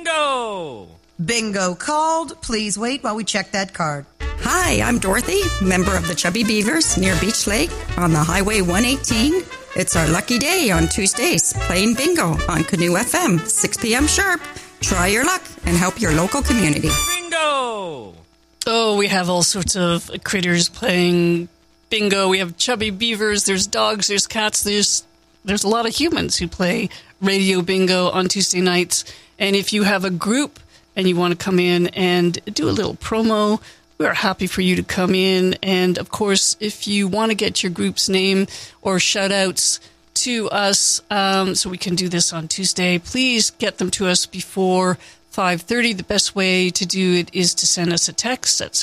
Bingo! Bingo called. Please wait while we check that card. Hi, I'm Dorothy, member of the Chubby Beavers near Beach Lake on the Highway 118. It's our lucky day on Tuesdays, playing bingo on Canoe FM, 6 p.m. sharp. Try your luck and help your local community. Bingo! Oh, we have all sorts of critters playing bingo. We have chubby beavers, there's dogs, there's cats, there's a lot of humans who play radio bingo on Tuesday nights. And if you have a group and you want to come in and do a little promo, we're happy for you to come in. And, of course, if you want to get your group's name or shout-outs to us so we can do this on Tuesday, please get them to us before 5:30. The best way to do it is to send us a text at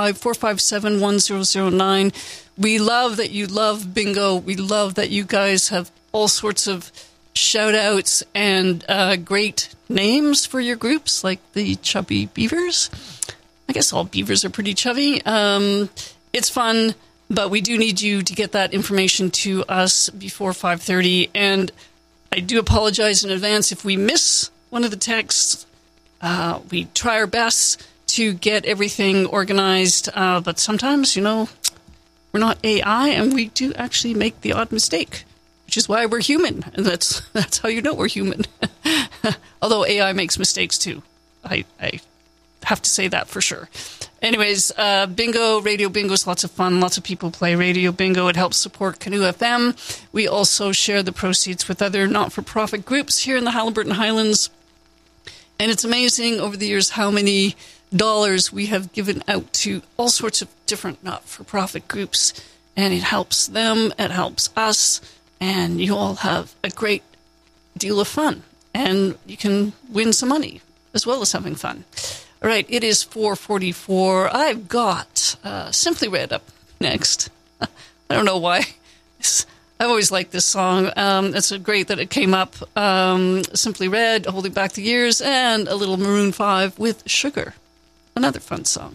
705-457-1009. We love that you love bingo. We love that you guys have all sorts of shout-outs and great names for your groups, like the Chubby Beavers. I guess all beavers are pretty chubby. It's fun, but we do need you to get that information to us before 5:30. And I do apologize in advance if we miss one of the texts. We try our best to get everything organized, but sometimes, we're not AI, and we do actually make the odd mistake, which is why we're human, and that's how you know we're human. Although AI makes mistakes too. I have to say that for sure. Anyways, bingo, radio bingo is lots of fun. Lots of people play radio bingo. It helps support Canoe FM. We also share the proceeds with other not-for-profit groups here in the Haliburton Highlands. And it's amazing over the years how many dollars we have given out to all sorts of different not-for-profit groups. And it helps them, it helps us, and you all have a great deal of fun. And you can win some money as well as having fun. All right, it is 4:44. I've got Simply Red up next. I don't know why. I always like this song. It's great that it came up. Simply Red, Holding Back the Years, and a little Maroon 5 with Sugar. Another fun song.